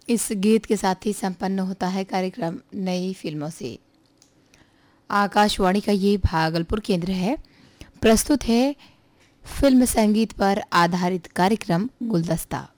इस गीत के साथ ही संपन्न होता है कार्यक्रम नई फिल्मों से। आकाशवाणी का ये भागलपुर केंद्र है। प्रस्तुत है फिल्म संगीत पर आधारित कार्यक्रम गुलदस्ता।